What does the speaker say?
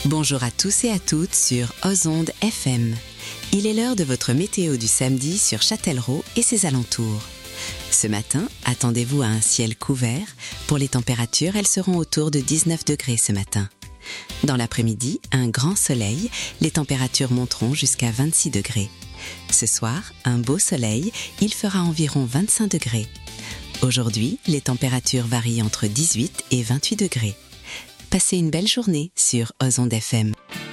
Bonjour à tous et à toutes sur Ozonde FM. Il est l'heure de votre météo du samedi sur Châtellerault et ses alentours. Ce matin, attendez-vous à un ciel couvert. Pour les températures, elles seront autour de 19 degrés ce matin. Dans l'après-midi, un grand soleil, les températures monteront jusqu'à 26 degrés. Ce soir, un beau soleil, il fera environ 25 degrés. Aujourd'hui, les températures varient entre 18 et 28 degrés. Passez une belle journée sur Ozonde FM.